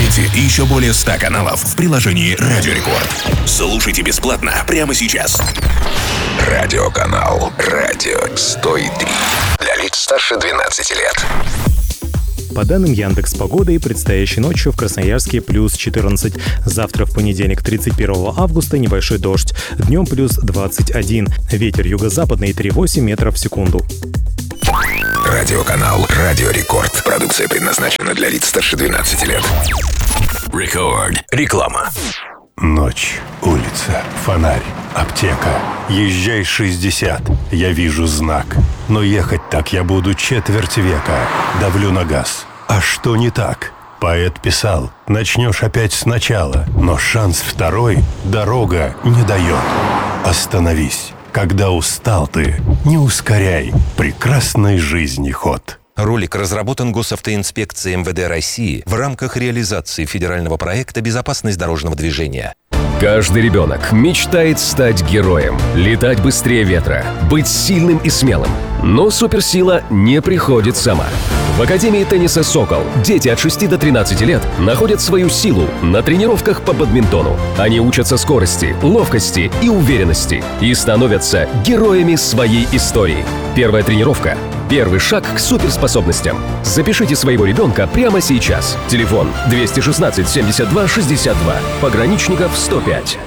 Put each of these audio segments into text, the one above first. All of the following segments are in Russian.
Найти еще более 100 каналов в приложении Радио Рекорд. Слушайте бесплатно прямо сейчас. Радиоканал Радио 103. Для лиц старше 12 лет. По данным Яндекс.Погоды, предстоящей ночью в Красноярске плюс 14. Завтра в понедельник, 31 августа, небольшой дождь. Днем плюс 21. Ветер юго-западный 3,8 метров в секунду. Радиоканал Радио Рекорд. Продукция предназначена для лиц старше 12 лет. Рекорд. Реклама. Ночь, улица, фонарь, аптека. Езжай 60, я вижу знак. Но ехать так я буду четверть века. Давлю на газ. А что не так? Поэт писал: начнешь опять сначала, но шанс второй дорога не дает. Остановись, когда устал ты, не ускоряй прекрасной жизни ход. Ролик разработан Госавтоинспекцией МВД России в рамках реализации федерального проекта «Безопасность дорожного движения». Каждый ребенок мечтает стать героем, летать быстрее ветра, быть сильным и смелым. Но суперсила не приходит сама. В Академии тенниса «Сокол» дети от 6 до 13 лет находят свою силу на тренировках по бадминтону. Они учатся скорости, ловкости и уверенности и становятся героями своей истории. Первая тренировка – первый шаг к суперспособностям. Запишите своего ребенка прямо сейчас. Телефон 216 72 62. Пограничников 105.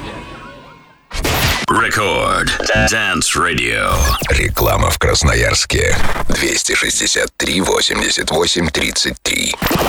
Рекорд. Dance Radio. Реклама в Красноярске. 263 88 33.